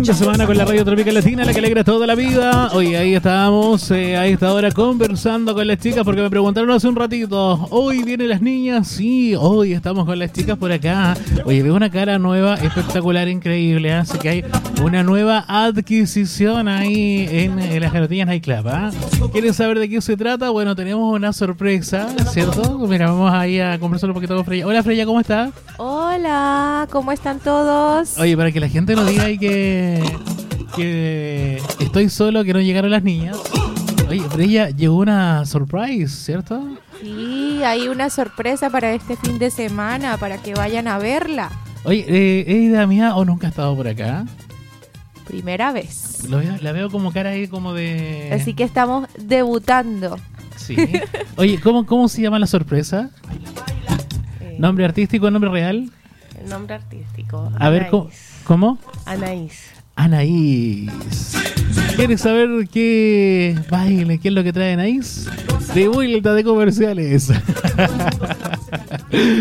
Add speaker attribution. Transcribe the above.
Speaker 1: de semana con la Radio Tropical Latina, la que alegra toda la vida. Hoy ahí estábamos a esta hora conversando con las chicas porque me preguntaron hace un ratito, ¿hoy vienen las niñas? Sí, hoy estamos con las chicas por acá. Oye, veo una cara nueva, espectacular, increíble, así que hay una nueva adquisición ahí en las Garotillas Night Club, ¿eh? ¿Quieren saber de qué se trata? Bueno, tenemos una sorpresa, ¿cierto? Mira, vamos ahí a conversar un poquito con Freya. Hola Freya, ¿cómo estás?
Speaker 2: Hola, ¿cómo están todos?
Speaker 1: Oye, para que la gente no diga ahí que estoy solo, que no llegaron las niñas. Oye, Freya, llegó una surprise, ¿cierto?
Speaker 2: Sí, hay una sorpresa para este fin de semana, para que vayan a verla.
Speaker 1: Oye, ¿es idea mía o nunca ha estado por acá?
Speaker 2: Primera vez.
Speaker 1: La veo como cara ahí como de...
Speaker 2: Así que estamos debutando.
Speaker 1: Sí. Oye, ¿cómo se llama la sorpresa? ¿Nombre artístico, nombre real?
Speaker 3: El nombre artístico.
Speaker 1: A ver, ¿cómo?
Speaker 3: Anaís.
Speaker 1: Anaís. ¿Quieres saber qué baile, qué es lo que trae Anaís? De vuelta de comerciales.